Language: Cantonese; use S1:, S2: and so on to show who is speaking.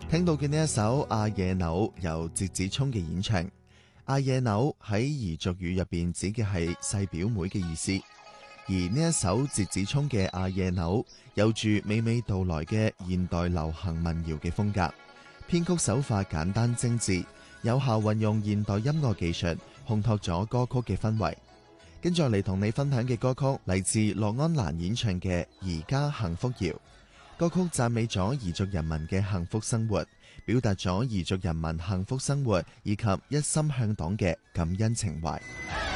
S1: 聽到嘅呢一首《阿耶紐》由節子聰嘅演唱。阿耶紐喺彝族語入邊指嘅係細表妹嘅意思，而呢一首節子聰嘅《阿耶紐》有住娓娓道來嘅現代流行民謠嘅風格，編曲手法簡單精緻，有效運用現代音樂技術，烘托咗歌曲嘅氛圍。跟住嚟同你分享嘅歌曲嚟自樂安蘭演唱嘅《彝家幸福謠》。歌曲讚美咗彝族人民嘅幸福生活，表達咗彝族人民幸福生活以及一心向黨嘅感恩情懷。